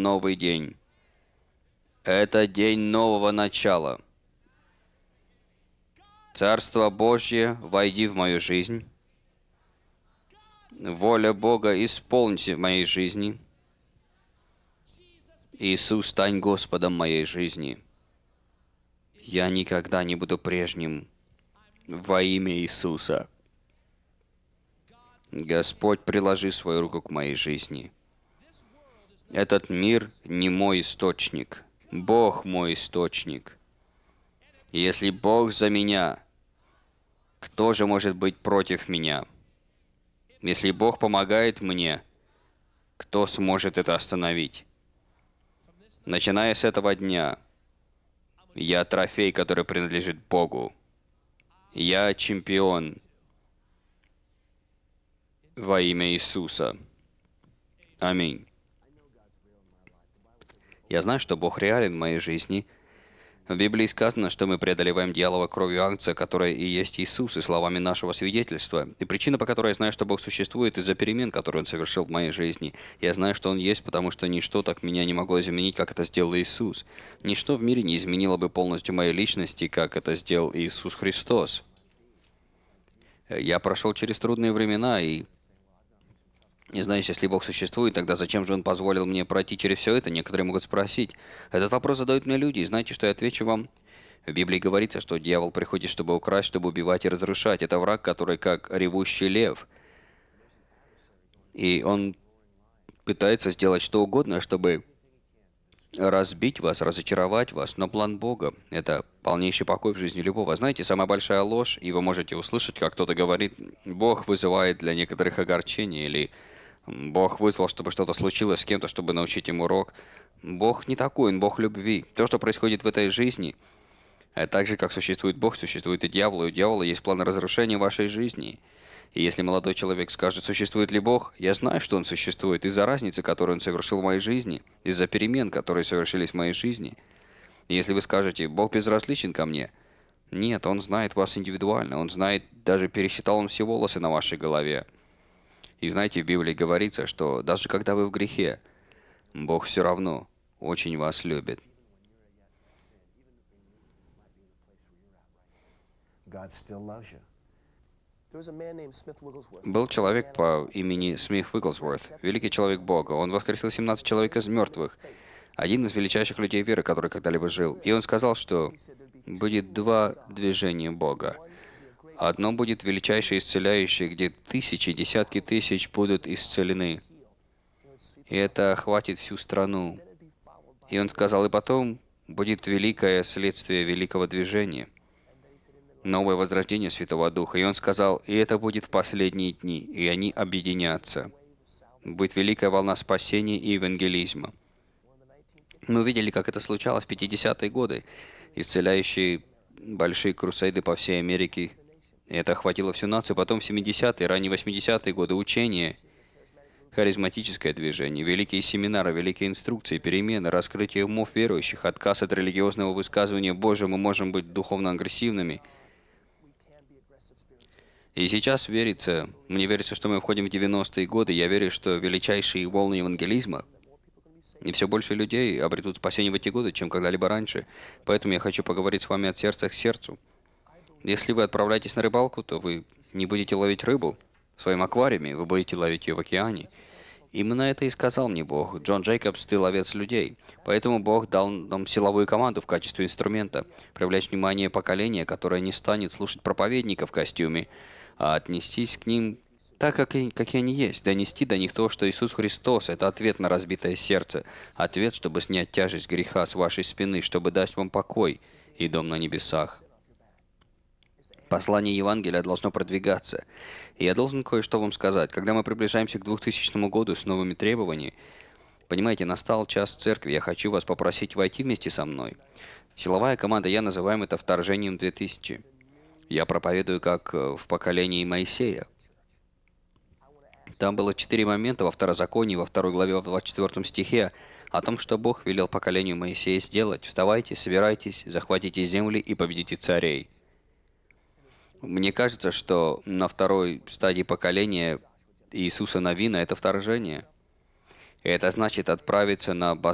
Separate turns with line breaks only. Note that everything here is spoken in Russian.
новый день. Это день нового начала. Царство Божье, войди в мою жизнь. Воля Бога, исполнится в моей жизни. Иисус, стань Господом моей жизни. Я никогда не буду прежним. Во имя Иисуса. Господь, приложи свою руку к моей жизни. Этот мир не мой источник. Бог мой источник. Если Бог за меня, кто же может быть против меня? Если Бог помогает мне, кто сможет это остановить? Начиная с этого дня, я трофей, который принадлежит Богу. Я чемпион во имя Иисуса. Аминь. Я знаю, что Бог реален в моей жизни. В Библии сказано, что мы преодолеваем дьявола кровью Агнца, которая и есть Иисус, и словами нашего свидетельства. И причина, по которой я знаю, что Бог существует, из-за перемен, которые Он совершил в моей жизни. Я знаю, что Он есть, потому что ничто так меня не могло изменить, как это сделал Иисус. Ничто в мире не изменило бы полностью моей личности, как это сделал Иисус Христос. Я прошел через трудные времена, и не знаю, если Бог существует, тогда зачем же Он позволил мне пройти через все это? Некоторые могут спросить. Этот вопрос задают мне люди, и знаете, что я отвечу вам? В Библии говорится, что дьявол приходит, чтобы украсть, чтобы убивать и разрушать. Это враг, который как ревущий лев. И он пытается сделать что угодно, чтобы разбить вас, разочаровать вас. Но план Бога – это полнейший покой в жизни любого. Знаете, самая большая ложь, и вы можете услышать, как кто-то говорит, Бог вызывает для некоторых огорчение, или Бог вызвал, чтобы что-то случилось с кем-то, чтобы научить им урок. Бог не такой, Он Бог любви. То, что происходит в этой жизни, так же, как существует Бог, существует и дьявол. И у дьявола есть план разрушения вашей жизни. И если молодой человек скажет, существует ли Бог, я знаю, что Он существует из-за разницы, которую Он совершил в моей жизни, из-за перемен, которые совершились в моей жизни. И если вы скажете, Бог безразличен ко мне, нет, Он знает вас индивидуально, Он знает, даже пересчитал Он все волосы на вашей голове. И знаете, в Библии говорится, что даже когда вы в грехе, Бог все равно очень вас любит. Был человек по имени Смит Вигглсворт, великий человек Бога. Он воскресил 17 человек из мертвых. Один из величайших людей веры, который когда-либо жил. И он сказал, что будет два движения Бога. Одно будет величайшее исцеляющее, где тысячи, десятки тысяч будут исцелены. И это охватит всю страну. И он сказал, и потом будет великое следствие великого движения. Новое возрождение Святого Духа. И он сказал, и это будет в последние дни, и они объединятся. Будет великая волна спасения и евангелизма. Мы увидели, как это случалось в 50-е годы. Исцеляющие большие крусейды по всей Америке. И это охватило всю нацию. Потом в 70-е, ранние 80-е годы учения, харизматическое движение, великие семинары, великие инструкции, перемены, раскрытие умов верующих, отказ от религиозного высказывания «Боже, мы можем быть духовно агрессивными». И сейчас верится, мне верится, что мы входим в 90-е годы, я верю, что величайшие волны евангелизма, и все больше людей обретут спасение в эти годы, чем когда-либо раньше. Поэтому я хочу поговорить с вами от сердца к сердцу. Если вы отправляетесь на рыбалку, то вы не будете ловить рыбу в своем аквариуме, вы будете ловить ее в океане. Именно это и сказал мне Бог. Джон Джейкобс, ты ловец людей. Поэтому Бог дал нам силовую команду в качестве инструмента, привлечь внимание поколения, которое не станет слушать проповедника в костюме, а отнестись к ним так, какие они есть. Донести до них то, что Иисус Христос – это ответ на разбитое сердце. Ответ, чтобы снять тяжесть греха с вашей спины, чтобы дать вам покой и дом на небесах. Послание Евангелия должно продвигаться. И я должен кое-что вам сказать. Когда мы приближаемся к 2000 году с новыми требованиями, понимаете, настал час церкви, я хочу вас попросить войти вместе со мной. Силовая команда, я называем это вторжением 2000. Я проповедую как в поколении Моисея. Там было 4 момента во Второзаконии, во 2 главе, в 24 стихе, о том, что Бог велел поколению Моисея сделать. Вставайте, собирайтесь, захватите земли и победите царей. Мне кажется, что на второй стадии поколения Иисуса Навина это вторжение. И это значит отправиться на